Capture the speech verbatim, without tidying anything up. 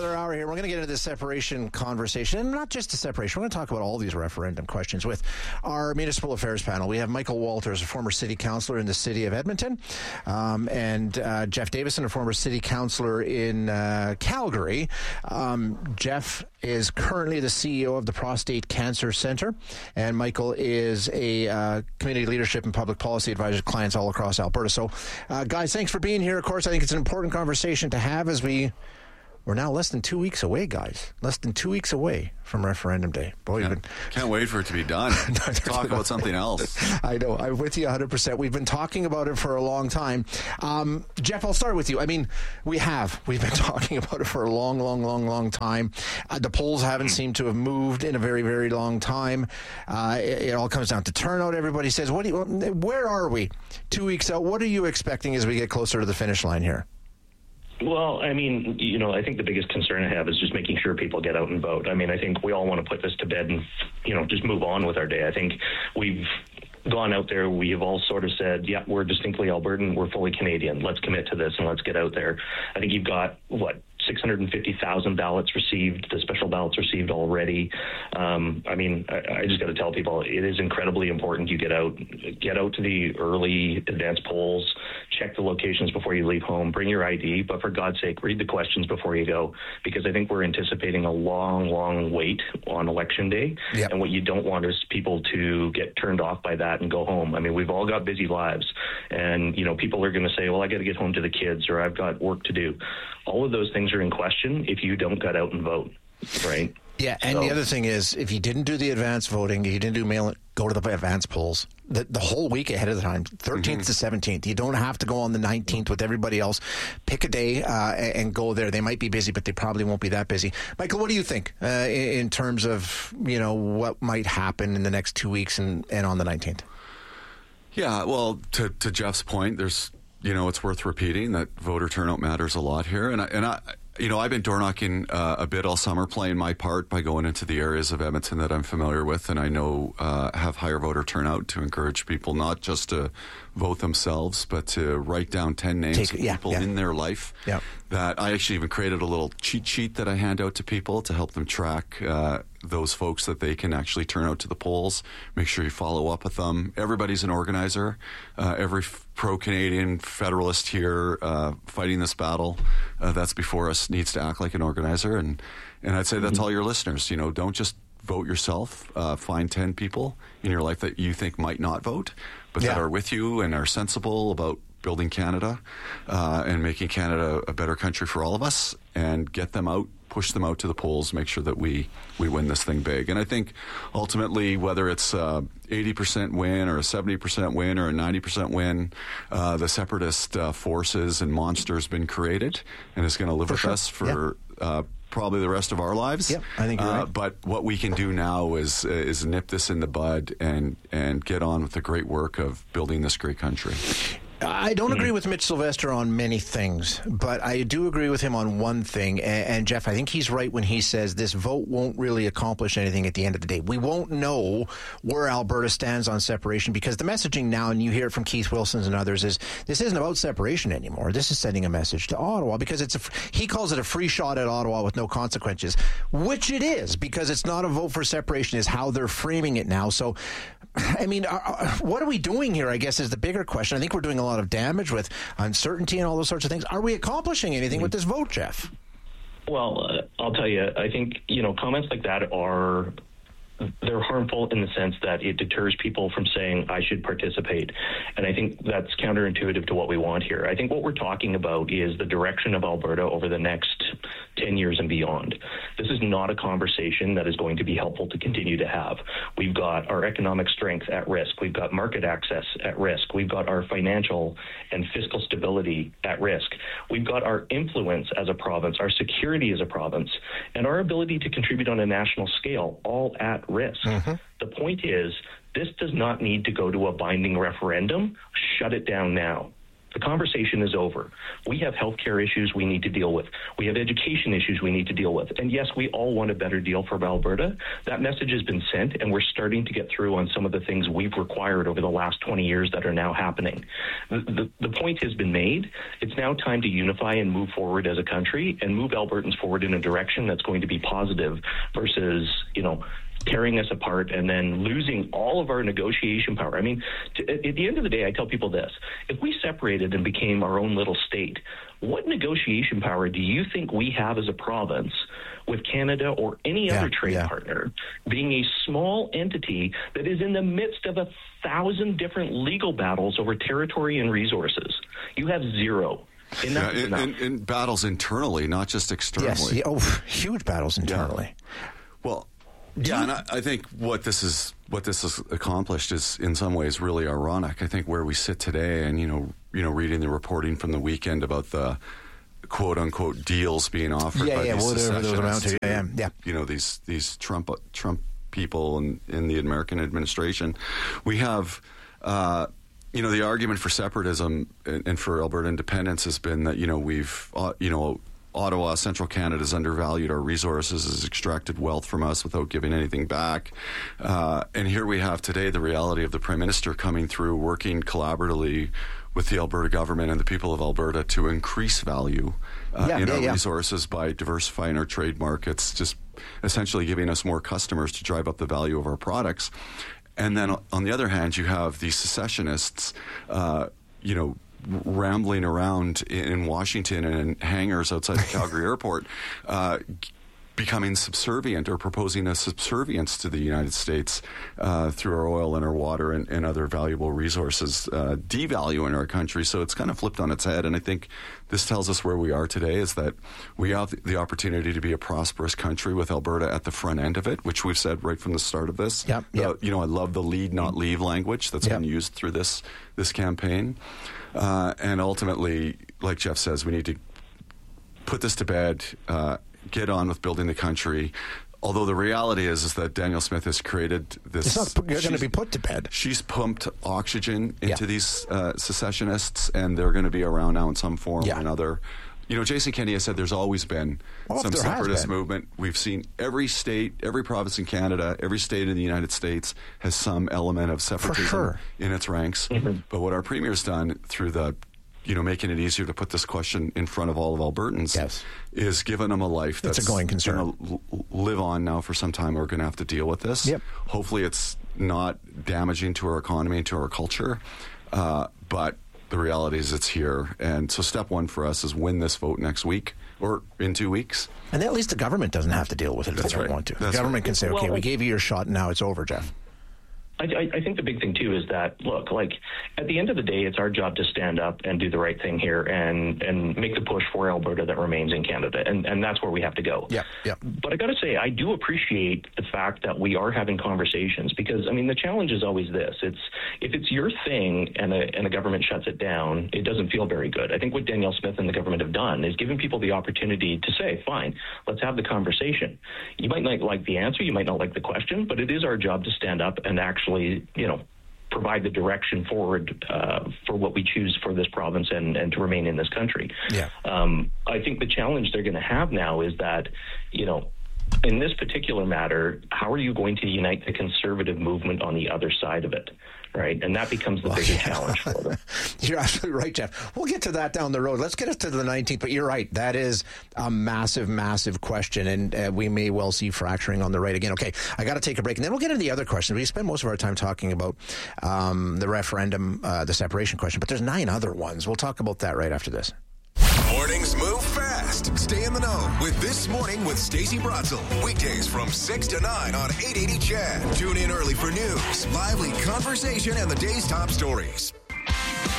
another hour here. We're going to get into this separation conversation, and not just a separation. We're going to talk about all these referendum questions with our municipal affairs panel. We have Michael Walters, a former city councillor in the city of Edmonton, um, and uh, Jeff Davison, a former city councillor in uh, Calgary. Um, Jeff is currently the C E O of the Prostate Cancer Centre, and Michael is a uh, community leadership and public policy advisor to clients all across Alberta. So, uh, guys, thanks for being here. Of course, I think it's an important conversation to have as we... We're now less than two weeks away, guys. Less than two weeks away from referendum day. Boy, can't, we've been... can't wait for it to be done. Talk about something else. I know. I'm with you one hundred percent. We've been talking about it for a long time. Um, Jeff, I'll start with you. I mean, we have. We've been talking about it for a long, long, long, long time. Uh, the polls haven't seemed to have moved in a very, very long time. Uh, it, it all comes down to turnout. Everybody says, "What do you, where are we? Two weeks out. What are you expecting as we get closer to the finish line here?" Well, I mean, you know, I think the biggest concern I have is just making sure people get out and vote. I mean, I think we all want to put this to bed and, you know, just move on with our day. I think we've gone out there. We have all sort of said, yeah, we're distinctly Albertan. We're fully Canadian. Let's commit to this and let's get out there. I think you've got, what, six hundred fifty thousand ballots received, the special ballots received already. Um, I mean, I, I just got to tell people it is incredibly important you get out, get out to the early advance polls, check the locations before you leave home, bring your I D, but for God's sake, read the questions before you go, because I think we're anticipating a long, long wait on election day. Yep. And what you don't want is people to get turned off by that and go home. I mean, we've all got busy lives, and, you know, people are going to say, well, I got to get home to the kids, or I've got work to do. All of those things are in question if you don't get out and vote, right? Yeah, and so, the other thing is, if you didn't do the advance voting, if you didn't do mail, go to the advance polls the, the whole week ahead of the time, thirteenth mm-hmm. to seventeenth. You don't have to go on the nineteenth with everybody else. Pick a day uh, and go there. They might be busy, but they probably won't be that busy. Michael, what do you think uh, in, in terms of, you know, what might happen in the next two weeks and, and on the nineteenth? Yeah, well, to, to Jeff's point, there's, you know, it's worth repeating that voter turnout matters a lot here. And I, and I, you know, I've been door knocking uh, a bit all summer, playing my part by going into the areas of Edmonton that I'm familiar with, and I know uh, have higher voter turnout to encourage people not just to vote themselves, but to write down ten names Take, of yeah, people yeah. in their life. Yeah. That I actually even created a little cheat sheet that I hand out to people to help them track uh, those folks that they can actually turn out to the polls. Make sure you follow up with them. Everybody's an organizer. Uh, every f- pro-Canadian federalist here uh, fighting this battle uh, that's before us needs to act like an organizer. And, and I'd say that's all your listeners. You know, don't just vote yourself. Uh, find ten people in your life that you think might not vote, but yeah. that are with you and are sensible about building Canada uh, and making Canada a better country for all of us, and get them out, push them out to the polls, make sure that we, we win this thing big. And I think ultimately, whether it's a eighty percent win or a seventy percent win or a ninety percent win, uh, the separatist uh, forces and monster has been created and is going to live for with sure. us for yeah. uh, probably the rest of our lives. Yep, I think you're uh, right. But what we can do now is is nip this in the bud and, and get on with the great work of building this great country. I don't agree with Mitch Sylvester on many things, but I do agree with him on one thing. And, and Jeff, I think he's right when he says this vote won't really accomplish anything at the end of the day. We won't know where Alberta stands on separation, because the messaging now, and you hear it from Keith Wilson and others, is this isn't about separation anymore. This is sending a message to Ottawa, because it's a, he calls it a free shot at Ottawa with no consequences, which it is, because it's not a vote for separation is how they're framing it now. So, I mean, are, what are we doing here, I guess, is the bigger question. I think we're doing a lot of damage with uncertainty and all those sorts of things. Are we accomplishing anything with this vote, Jeff? Well, uh, I'll tell you, I think, you know, comments like that are, they're harmful in the sense that it deters people from saying, I should participate. And I think that's counterintuitive to what we want here. I think what we're talking about is the direction of Alberta over the next ten years and beyond. This is not a conversation that is going to be helpful to continue to have. We've got our economic strength at risk. We've got market access at risk. We've got our financial and fiscal stability at risk. We've got our influence as a province, our security as a province, and our ability to contribute on a national scale, all at risk. Mm-hmm. The point is, this does not need to go to a binding referendum. Shut it down now. The conversation is over. We have healthcare issues we need to deal with. We have education issues we need to deal with. And yes, we all want a better deal for Alberta. That message has been sent, and we're starting to get through on some of the things we've required over the last twenty years that are now happening. The, the, the point has been made. It's now time to unify and move forward as a country and move Albertans forward in a direction that's going to be positive versus, you know, tearing us apart and then losing all of our negotiation power. I mean, to, at the end of the day, I tell people this. If we separated and became our own little state, what negotiation power do you think we have as a province with Canada or any yeah, other trade yeah. partner being a small entity that is in the midst of a thousand different legal battles over territory and resources? You have zero. Yeah, in, in, in battles internally, not just externally. Yes, yeah, oh, huge battles internally. Yeah. Well, yeah, and I, I think what this is what this has accomplished is in some ways really ironic. I think where we sit today, and you know, you know, reading the reporting from the weekend about the quote unquote deals being offered yeah, by yeah, these whatever those amount to, yeah, yeah, you know, these these Trump Trump people in, in the American administration, we have. Uh, You know, the argument for separatism and, and for Alberta independence has been that, you know, we've, uh, you know, Ottawa, Central Canada has undervalued our resources, has extracted wealth from us without giving anything back. Uh, and here we have today the reality of the Prime Minister coming through, working collaboratively with the Alberta government and the people of Alberta to increase value uh, yeah, in yeah, our yeah. resources by diversifying our trade markets, just essentially giving us more customers to drive up the value of our products. And then on the other hand, you have these secessionists, uh, you know, rambling around in Washington and in hangars outside the Calgary airport, uh, becoming subservient or proposing a subservience to the United States uh, through our oil and our water and, and other valuable resources, uh, devaluing our country. So it's kind of flipped on its head. And I think this tells us where we are today is that we have the opportunity to be a prosperous country with Alberta at the front end of it, which we've said right from the start of this. Yep, yep. Uh, you know, I love the lead, not leave language that's yep. been used through this, this campaign. Uh, and ultimately, like Jeff says, we need to put this to bed, uh, get on with building the country. Although the reality is, is that Danielle Smith has created this. It's not going to be put to bed. She's pumped oxygen into yeah. these uh, secessionists, and they're going to be around now in some form yeah. or another. You know, Jason Kenney has said there's always been well, some separatist movement. We've seen every state, every province in Canada, every state in the United States has some element of separatism sure. in its ranks. Mm-hmm. But what our premier's done through the you know, making it easier to put this question in front of all of Albertans yes. is giving them a life that's it's a going concern. Gonna l- live on now for some time. We're going to have to deal with this. Yep. Hopefully it's not damaging to our economy and to our culture, uh, but the reality is it's here. And so step one for us is win this vote next week or in two weeks. And at least the government doesn't have to deal with it if That's they don't right. want to. That's the government right. can say, okay, well, we gave you your shot and now it's over, Jeff. I, I think the big thing, too, is that, look, like, at the end of the day, it's our job to stand up and do the right thing here and, and make the push for Alberta that remains in Canada. And, and that's where we have to go. Yeah, yeah. But I got to say, I do appreciate the fact that we are having conversations because, I mean, the challenge is always this. It's if it's your thing and a, and the government shuts it down, it doesn't feel very good. I think what Danielle Smith and the government have done is given people the opportunity to say, fine, let's have the conversation. You might not like the answer, you might not like the question, but it is our job to stand up and actually, you know, provide the direction forward uh, for what we choose for this province and, and to remain in this country. Yeah. Um, I think the challenge they're going to have now is that, you know, in this particular matter, how are you going to unite the conservative movement on the other side of it, right? And that becomes the well, bigger yeah. challenge for them. You're absolutely right, Jeff. We'll get to that down the road. Let's get us to the nineteenth, but you're right. That is a massive, massive question, and uh, we may well see fracturing on the right again. Okay, I got to take a break, and then we'll get into the other questions. We spend most of our time talking about um, the referendum, uh, the separation question, but there's nine other ones. We'll talk about that right after this. Mornings move fast. Stay in the know with This Morning with Stacey Bratzel. Weekdays from six to nine on eight eighty C H E D. Tune in early for news, lively conversation, and the day's top stories.